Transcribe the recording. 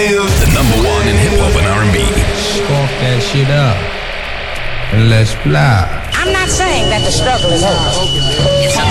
The number one in hip hop and R&B. Spark that shit up and let's fly. I'm not saying that the struggle is over. It's a